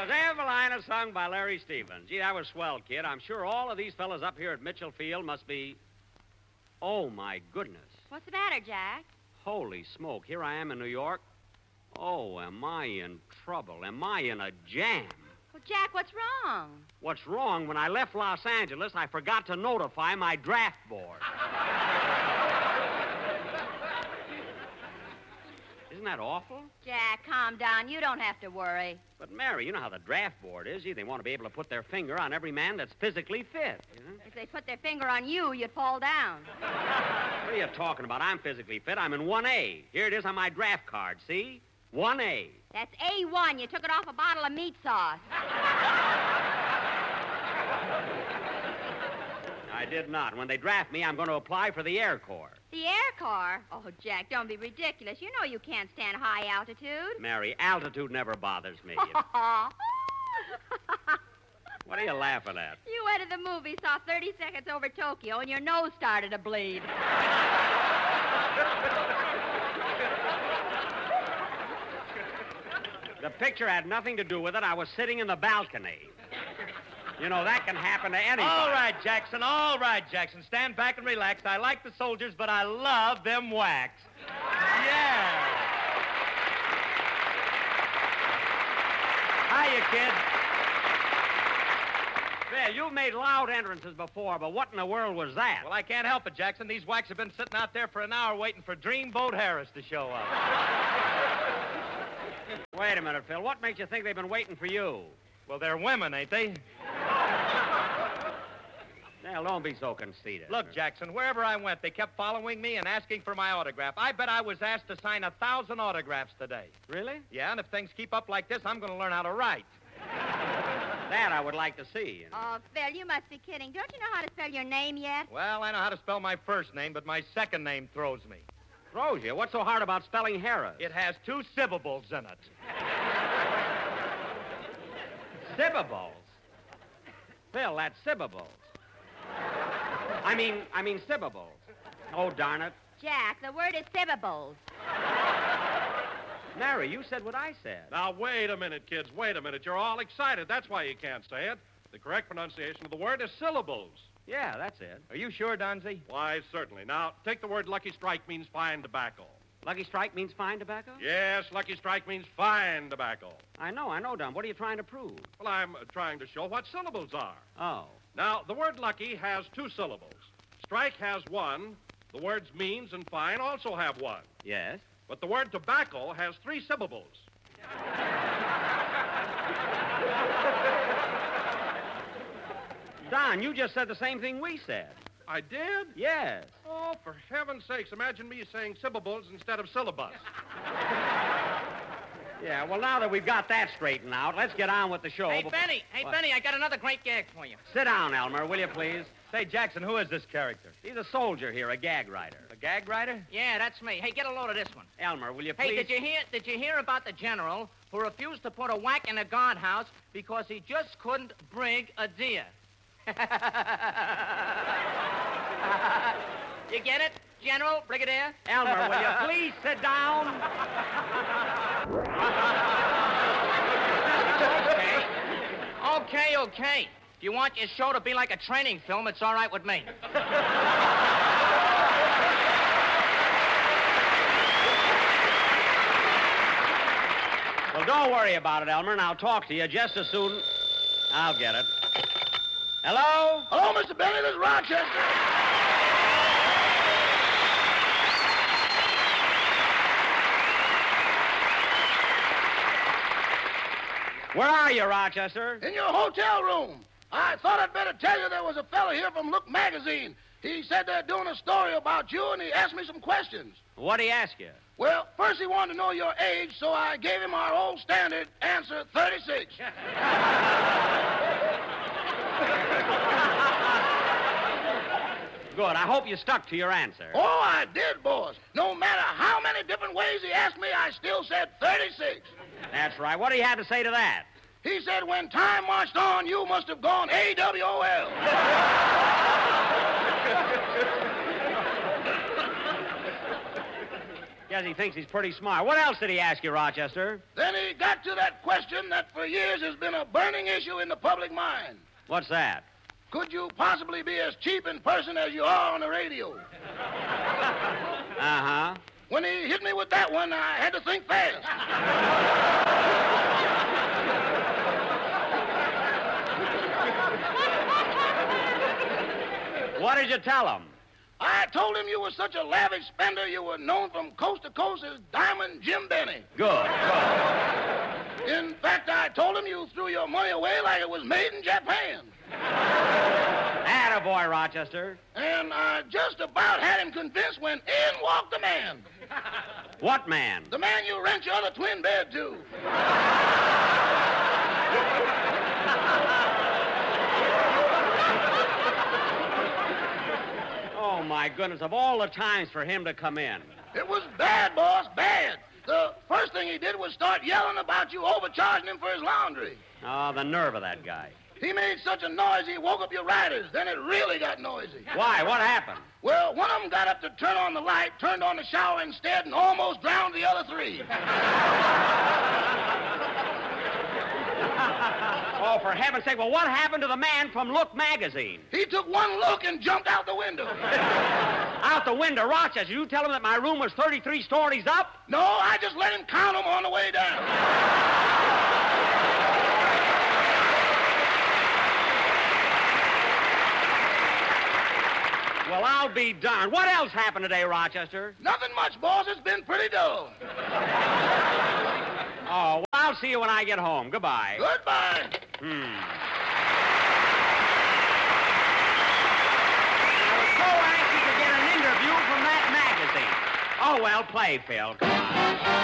was Evelina, sung by Larry Stevens. Gee, that was swell, kid. I'm sure all of these fellas up here at Mitchell Field must be... Oh, my goodness. What's the matter, Jack? Holy smoke, here I am in New York. Oh, am I in trouble? Am I in a jam? Well, Jack, what's wrong? What's wrong? When I left Los Angeles, I forgot to notify my draft board. Isn't that awful? Jack, calm down. You don't have to worry. But, Mary, you know how the draft board is. They want to be able to put their finger on every man that's physically fit. You know? If they put their finger on you, you'd fall down. What are you talking about? I'm physically fit. I'm in 1A. Here it is on my draft card, see? 1A. That's A1. You took it off a bottle of meat sauce. I did not. When they draft me, I'm going to apply for the Air Corps. The Air Corps? Oh, Jack, don't be ridiculous. You know you can't stand high altitude. Mary, altitude never bothers me. What are you laughing at? You went to the movie, saw 30 Seconds Over Tokyo, and your nose started to bleed. The picture had nothing to do with it. I was sitting in the balcony. You know, that can happen to anybody. All right, Jackson. Stand back and relax. I like the soldiers, but I love them whacks. Yeah. Hiya, kid. Phil, you've made loud entrances before, but what in the world was that? Well, I can't help it, Jackson. These whacks have been sitting out there for an hour waiting for Dreamboat Harris to show up. Wait a minute, Phil. What makes you think they've been waiting for you? Well, they're women, ain't they? Now, don't be so conceited. Look, Jackson, wherever I went, they kept following me and asking for my autograph. I bet I was asked to sign 1,000 autographs today. Really? Yeah, and if things keep up like this, I'm going to learn how to write. That I would like to see. You know. Oh, Phil, you must be kidding. Don't you know how to spell your name yet? Well, I know how to spell my first name, but my second name throws me. Throws you? What's so hard about spelling Harris? It has 2 syllables in it. Syllables. Phil, that's syllables. I mean syllables. Oh, darn it. Jack, the word is syllables. Mary, you said what I said. Now, wait a minute, kids. Wait a minute. You're all excited. That's why you can't say it. The correct pronunciation of the word is syllables. Yeah, that's it. Are you sure, Donzie? Why, certainly. Now, take the word Lucky Strike means fine tobacco. Lucky Strike means fine tobacco? Yes, Lucky Strike means fine tobacco. I know, Don. What are you trying to prove? Well, I'm trying to show what syllables are. Oh. Now, the word lucky has 2 syllables. Strike has 1. The words means and fine also have 1. Yes? But the word tobacco has 3 syllables. Don, you just said the same thing we said. I did? Yes. Oh, for heaven's sakes, imagine me saying syllables instead of syllabus. Yeah, well, now that we've got that straightened out, let's get on with the show. Hey, Benny, I got another great gag for you. Sit down, Elmer, will you, please? Say, Jackson, who is this character? He's a soldier here, a gag writer. A gag writer? Yeah, that's me. Hey, get a load of this one. Elmer, will you please? Hey, did you hear about the general who refused to put a whack in a guardhouse because he just couldn't brig a deer? You get it, General, Brigadier? Elmer, will you please sit down? Okay. If you want your show to be like a training film, it's all right with me. Well, don't worry about it, Elmer, and I'll talk to you just as soon... I'll get it. Hello? Hello, Mr. Benny. This is Rochester. Where are you, Rochester? In your hotel room. I thought I'd better tell you there was a fella here from Look Magazine. He said they're doing a story about you, and he asked me some questions. What'd he ask you? Well, first he wanted to know your age, so I gave him our old standard answer, 36. Good. I hope you stuck to your answer. Oh, I did, boss. No matter how many different ways he asked me, I still said 36. That's right. What do you have to say to that? He said when time marched on, you must have gone AWOL. guess he thinks he's pretty smart. What else did he ask you, Rochester? Then he got to that question that for years has been a burning issue in the public mind. What's that? Could you possibly be as cheap in person as you are on the radio? Uh-huh. When he hit me with that one, I had to think fast. What did you tell him? I told him you were such a lavish spender you were known from coast to coast as Diamond Jim Benny. Good. In fact, I told him you threw your money away like it was made in Japan. Attaboy, Rochester. And I just about had him convinced when in walked the man. What man? The man you rent your other twin bed to. Oh, my goodness, of all the times for him to come in. It was bad, boss, bad. The first thing he did was start yelling about you overcharging him for his laundry. Oh, the nerve of that guy. He made such a noise he woke up your riders. Then it really got noisy. Why? What happened? Well, one of them got up to turn on the light, turned on the shower instead, and almost drowned the other three. Oh, for heaven's sake, well, what happened to the man from Look magazine? He took one look and jumped out the window. Out the window, Rochester. You tell him that my room was 33 stories up? No, I just let him count them on the way down. Well, I'll be darned. What else happened today, Rochester? Nothing much, boss. It's been pretty dull. Oh, well, I'll see you when I get home. Goodbye. Goodbye. I was so anxious to get an interview from that magazine. Oh, well, play, Phil. Come on.